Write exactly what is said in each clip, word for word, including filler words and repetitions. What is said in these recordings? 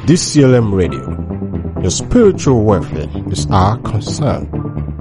D C L M Radio. Your spiritual welfare is our concern.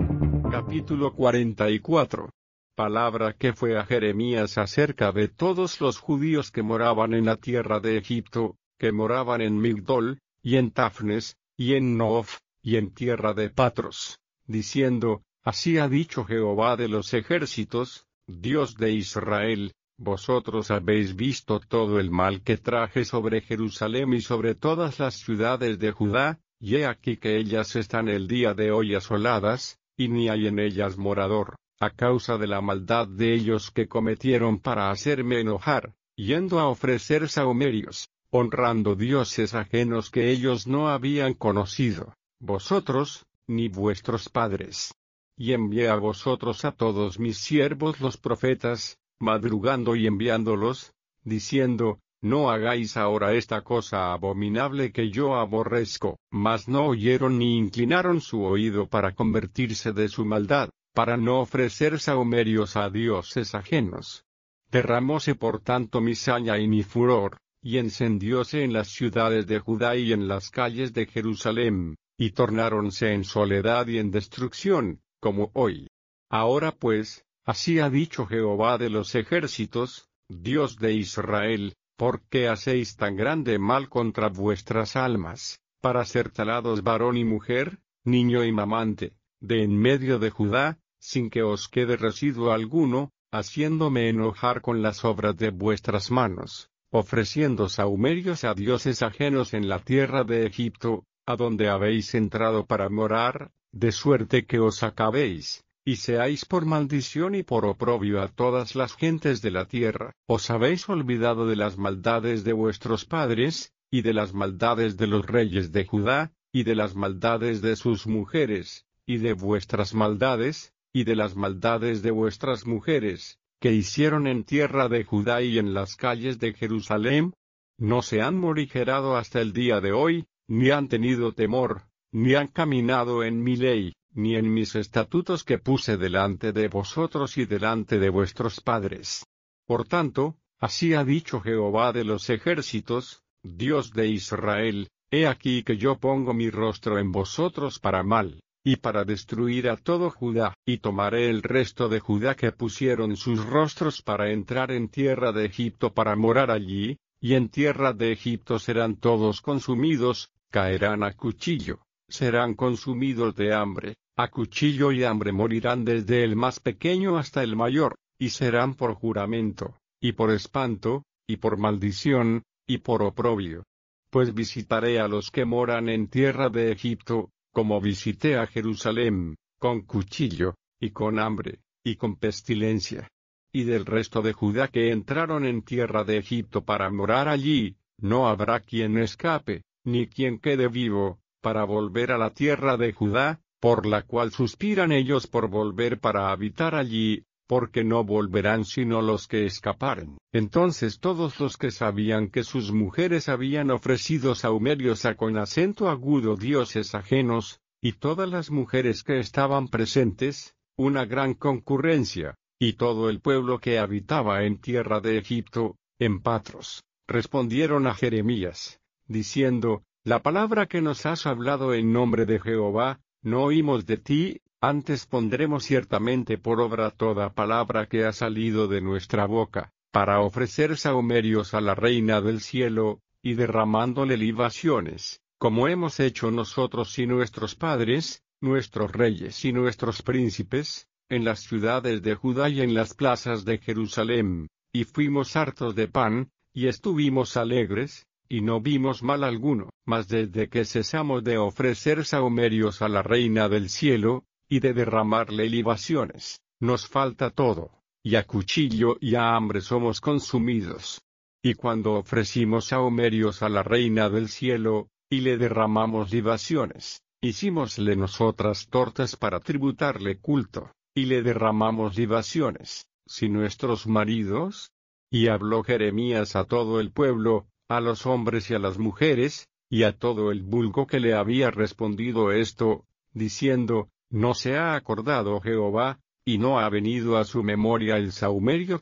Capítulo cuarenta y cuatro. Palabra que fue a Jeremías acerca de todos los judíos que moraban en la tierra de Egipto, que moraban en Migdol, y en Tafnes, y en Nof, y en tierra de Patros, diciendo: Así ha dicho Jehová de los ejércitos, Dios de Israel: Vosotros habéis visto todo el mal que traje sobre Jerusalén y sobre todas las ciudades de Judá, y he aquí que ellas están el día de hoy asoladas, y ni hay en ellas morador, a causa de la maldad de ellos que cometieron para hacerme enojar, yendo a ofrecer sahumerios, honrando dioses ajenos que ellos no habían conocido, vosotros, ni vuestros padres. Y envié a vosotros a todos mis siervos los profetas, madrugando y enviándolos, diciendo: No hagáis ahora esta cosa abominable que yo aborrezco. Mas no oyeron ni inclinaron su oído para convertirse de su maldad, para no ofrecer sahumerios a dioses ajenos. Derramóse por tanto mi saña y mi furor, y encendióse en las ciudades de Judá y en las calles de Jerusalén, y tornáronse en soledad y en destrucción, como hoy. Ahora pues, así ha dicho Jehová de los ejércitos, Dios de Israel: ¿Por qué hacéis tan grande mal contra vuestras almas, para ser talados varón y mujer, niño y mamante, de en medio de Judá, sin que os quede residuo alguno, haciéndome enojar con las obras de vuestras manos, ofreciendo sahumerios a dioses ajenos en la tierra de Egipto, a donde habéis entrado para morar, de suerte que os acabéis, y seáis por maldición y por oprobio a todas las gentes de la tierra? Os habéis olvidado de las maldades de vuestros padres, y de las maldades de los reyes de Judá, y de las maldades de sus mujeres, y de vuestras maldades, y de las maldades de vuestras mujeres, que hicieron en tierra de Judá y en las calles de Jerusalén. No se han morigerado hasta el día de hoy, ni han tenido temor, ni han caminado en mi ley, ni en mis estatutos que puse delante de vosotros y delante de vuestros padres. Por tanto, así ha dicho Jehová de los ejércitos, Dios de Israel: He aquí que yo pongo mi rostro en vosotros para mal, y para destruir a todo Judá, y tomaré el resto de Judá que pusieron sus rostros para entrar en tierra de Egipto para morar allí, y en tierra de Egipto serán todos consumidos, caerán a cuchillo, serán consumidos de hambre, a cuchillo y hambre morirán desde el más pequeño hasta el mayor, y serán por juramento, y por espanto, y por maldición, y por oprobio. Pues visitaré a los que moran en tierra de Egipto, como visité a Jerusalén, con cuchillo, y con hambre, y con pestilencia. Y del resto de Judá que entraron en tierra de Egipto para morar allí, no habrá quien escape, ni quien quede vivo, para volver a la tierra de Judá, por la cual suspiran ellos por volver para habitar allí, porque no volverán sino los que escaparen. Entonces todos los que sabían que sus mujeres habían ofrecido sahumerios a con acento agudo dioses ajenos, y todas las mujeres que estaban presentes, una gran concurrencia, y todo el pueblo que habitaba en tierra de Egipto, en Patros, respondieron a Jeremías, diciendo: La palabra que nos has hablado en nombre de Jehová, no oímos de ti, antes pondremos ciertamente por obra toda palabra que ha salido de nuestra boca, para ofrecer sahumerios a la Reina del cielo, y derramándole libaciones, como hemos hecho nosotros y nuestros padres, nuestros reyes y nuestros príncipes, en las ciudades de Judá y en las plazas de Jerusalén, y fuimos hartos de pan, y estuvimos alegres, y no vimos mal alguno. Mas desde que cesamos de ofrecer sahumerios a la Reina del cielo, y de derramarle libaciones, nos falta todo, y a cuchillo y a hambre somos consumidos. Y cuando ofrecimos sahumerios a la Reina del cielo, y le derramamos libaciones, hicímosle nosotras tortas para tributarle culto, y le derramamos libaciones, si nuestros maridos. Y habló Jeremías a todo el pueblo, a los hombres y a las mujeres, y a todo el vulgo que le había respondido esto, diciendo: No se ha acordado Jehová, y no ha venido a su memoria el sahumerio